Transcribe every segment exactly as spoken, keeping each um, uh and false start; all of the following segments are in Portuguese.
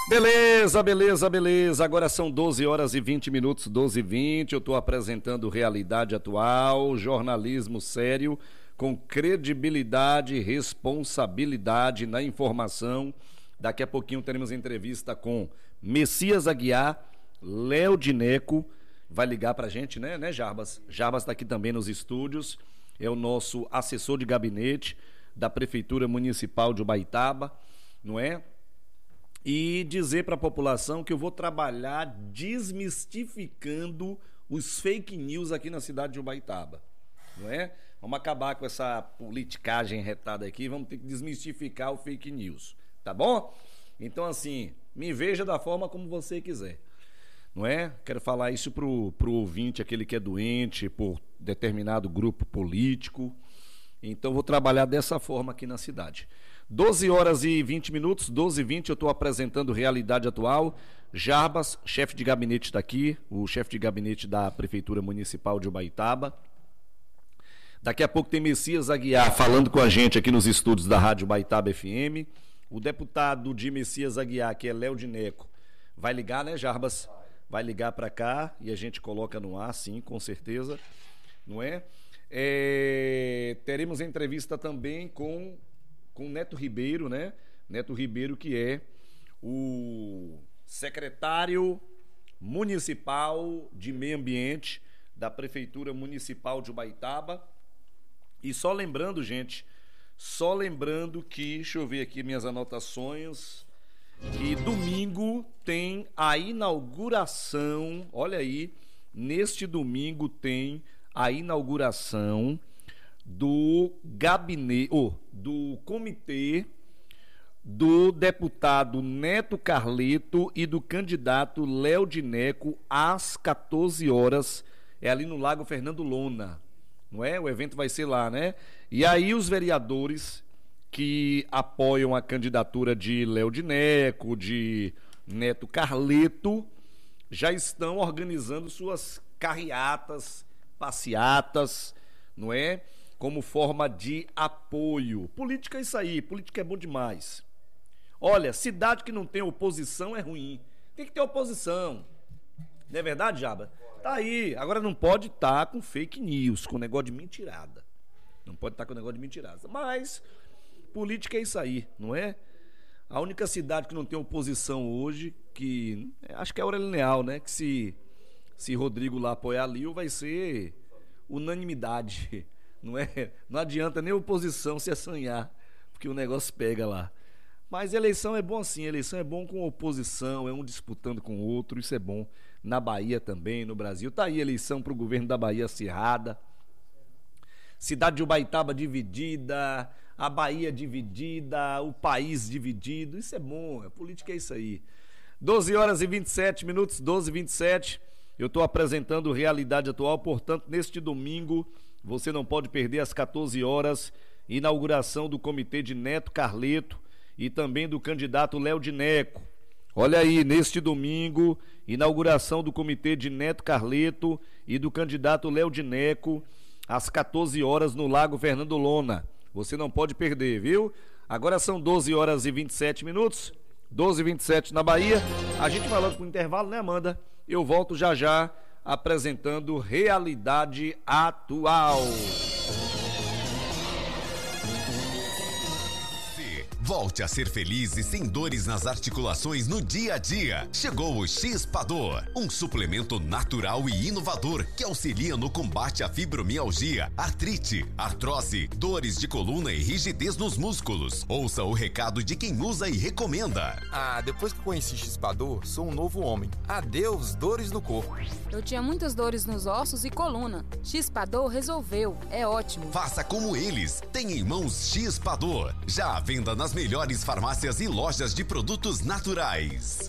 Beleza, beleza, beleza. Agora são doze horas e vinte minutos, doze e vinte. Eu estou apresentando Realidade Atual, jornalismo sério, com credibilidade e responsabilidade na informação. Daqui a pouquinho teremos entrevista com Messias Aguiar, Léo Dineco, vai ligar pra gente, né, né, Jarbas? Jarbas está aqui também nos estúdios, é o nosso assessor de gabinete da Prefeitura Municipal de Ubaitaba, não é? E dizer para a população que eu vou trabalhar desmistificando os fake news aqui na cidade de Ubaitaba, não é? Vamos acabar com essa politicagem retada aqui, vamos ter que desmistificar o fake news, tá bom? Então, assim, me veja da forma como você quiser, não é? Quero falar isso pro, pro ouvinte, aquele que é doente por determinado grupo político, então vou trabalhar dessa forma aqui na cidade. doze horas e vinte minutos, doze e vinte, eu estou apresentando Realidade Atual. Jarbas, chefe de gabinete está aqui, o chefe de gabinete da Prefeitura Municipal de Ubaitaba. Daqui a pouco tem Messias Aguiar falando com a gente aqui nos estúdios da Rádio Ubaitaba F M. O deputado de Messias Aguiar, que é Léo Dineco, vai ligar, né, Jarbas? Vai ligar para cá e a gente coloca no ar, sim, com certeza, não é? é teremos entrevista também com... com Neto Ribeiro, né? Neto Ribeiro, que é o secretário municipal de meio ambiente da Prefeitura Municipal de Ubaitaba. E só lembrando, gente, só lembrando que, deixa eu ver aqui minhas anotações, que domingo tem a inauguração, olha aí, neste domingo tem a inauguração do gabinete, oh, do comitê do deputado Neto Carleto e do candidato Léo Dineco às quatorze horas, é ali no Lago Fernando Lona, não é? O evento vai ser lá, né? E aí os vereadores que apoiam a candidatura de Léo Dineco, de Neto Carleto, já estão organizando suas carreatas, passeatas, não é? Como forma de apoio. Política é isso aí, política é bom demais. Olha, cidade que não tem oposição é ruim. Tem que ter oposição. Não é verdade, Jaba? Tá aí. Agora não pode estar com fake news, com negócio de mentirada. Não pode estar com negócio de mentirada. Mas política é isso aí, não é? A única cidade que não tem oposição hoje, que acho que é Aurélio Leal, né? Que se, se Rodrigo lá apoiar Lio, vai ser unanimidade. Não é? Não adianta nem oposição se assanhar, porque o negócio pega lá. Mas eleição é bom assim, eleição é bom com oposição, é um disputando com o outro, isso é bom. Na Bahia também, no Brasil. Tá aí a eleição para o governo da Bahia acirrada. Cidade de Ubaitaba dividida, a Bahia dividida, o país dividido, isso é bom, a política é isso aí. doze horas e vinte e sete minutos, doze e vinte e sete, eu estou apresentando Realidade Atual, portanto, neste domingo, você não pode perder às quatorze horas, inauguração do comitê de Neto Carleto e também do candidato Léo Dineco. Olha aí, neste domingo, inauguração do comitê de Neto Carleto e do candidato Léo Dineco, às quatorze horas no Lago Fernando Lona. Você não pode perder, viu? Agora são doze horas e vinte e sete minutos, doze e vinte e sete na Bahia. A gente vai logo pro intervalo, né, Amanda? Eu volto já já apresentando Realidade Atual. Volte a ser feliz e sem dores nas articulações no dia a dia. Chegou o X-Pador, um suplemento natural e inovador que auxilia no combate à fibromialgia, artrite, artrose, dores de coluna e rigidez nos músculos. Ouça o recado de quem usa e recomenda. Ah, depois que conheci X-Pador, sou um novo homem. Adeus dores no corpo. Eu tinha muitas dores nos ossos e coluna. X-Pador resolveu, é ótimo. Faça como eles. Tem em mãos X-Pador. Já à venda nas melhores farmácias e lojas de produtos naturais.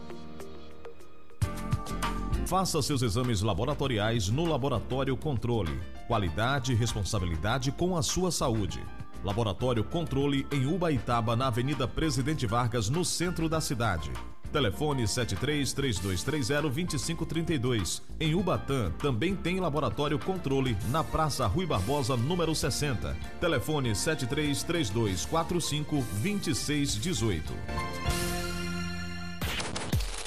Faça seus exames laboratoriais no Laboratório Controle. Qualidade e responsabilidade com a sua saúde. Laboratório Controle em Ubaitaba, na Avenida Presidente Vargas, no centro da cidade. Telefone sete três três dois três zero dois cinco três dois. Em Ubatã também tem Laboratório Controle na Praça Rui Barbosa, número sessenta. Telefone sete três três dois quatro cinco dois seis um oito.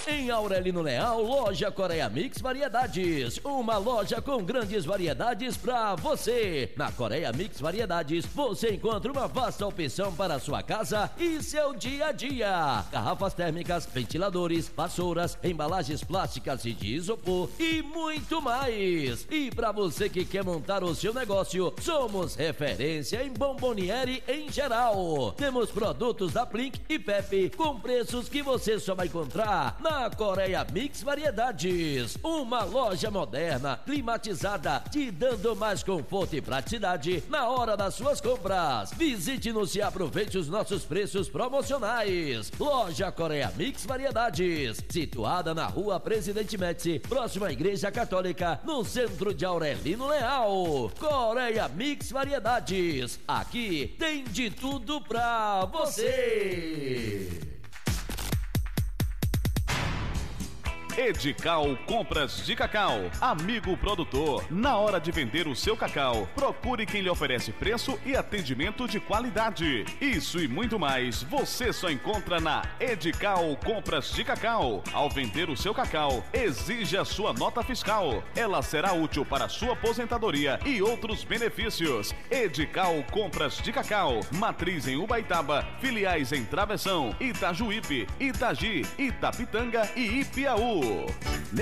Em Aurelino Leal, loja Coreia Mix Variedades. Uma loja com grandes variedades pra você. Na Coreia Mix Variedades, você encontra uma vasta opção para a sua casa e seu dia a dia. Garrafas térmicas, ventiladores, vassouras, embalagens plásticas e de isopor e muito mais. E para você que quer montar o seu negócio, somos referência em bomboniere em geral. Temos produtos da Plink e Pepe com preços que você só vai encontrar na Coreia Mix Variedades. Uma loja moderna, climatizada, te dando mais conforto e praticidade na hora das suas compras. Visite-nos e aproveite os nossos preços promocionais. Loja Coreia Mix Variedades, situada na Rua Presidente Médici, próxima à Igreja Católica, no centro de Aurelino Leal. Coreia Mix Variedades, aqui tem de tudo pra você. Edical Compras de Cacau. Amigo produtor, na hora de vender o seu cacau, procure quem lhe oferece preço e atendimento de qualidade. Isso e muito mais você só encontra na Edical Compras de Cacau. Ao vender o seu cacau, exija sua nota fiscal. Ela será útil para sua aposentadoria e outros benefícios. Edical Compras de Cacau. Matriz em Ubaitaba, filiais em Travessão, Itajuípe, Itagi, Itapitanga e Ipiaú.